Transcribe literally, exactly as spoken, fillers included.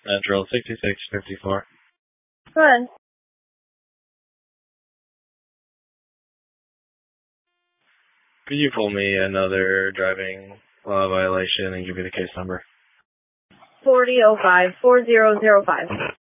Central sixty-six fifty-four. Go ahead. Could you pull me another driving law violation and give me the case number? forty oh five four zero zero five.